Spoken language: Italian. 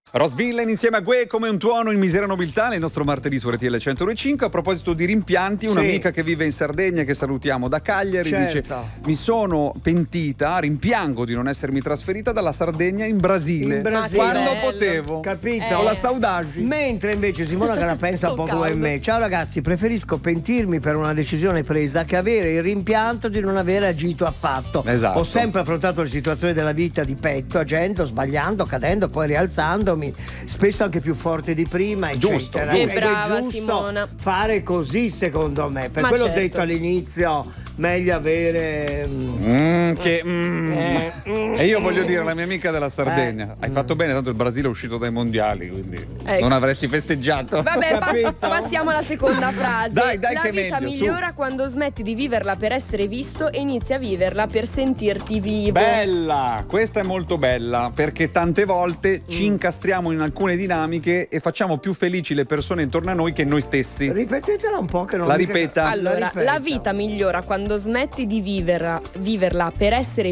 Ross Villain insieme a Gue come un tuono in misera nobiltà il nostro martedì su RTL 105. A proposito di rimpianti, un'amica che vive in Sardegna, che salutiamo da Cagliari, dice: mi sono pentita, rimpiango di non essermi trasferita dalla Sardegna in Brasile quando potevo, capito? Con la saudade. Mentre invece Simona che la pensa un po' come me: ciao ragazzi, preferisco pentirmi per una decisione presa che avere il rimpianto di non aver agito affatto. Esatto. Ho sempre affrontato le situazioni della vita di petto, agendo, sbagliando, cadendo, poi rialzandomi, spesso anche più forte di prima, Giusto, eccetera. giusto. Ed Brava, è giusto Simona. fare così, secondo me. Per Ma quello certo. ho detto all'inizio, meglio avere E io voglio dire alla mia amica della Sardegna: hai fatto bene, tanto il Brasile è uscito dai mondiali, quindi non avresti festeggiato. Vabbè, passiamo alla seconda frase. Dai, la che è vita meglio, migliora quando smetti di viverla per essere visto e inizi a viverla per sentirti vivo. Bella, questa è molto bella, perché tante volte ci incastriamo in alcune dinamiche e facciamo più felici le persone intorno a noi che noi stessi. Ripetetela un po' che non La mica- ripeta. Allora, ripeta. la vita migliora quando smetti di viverla per essere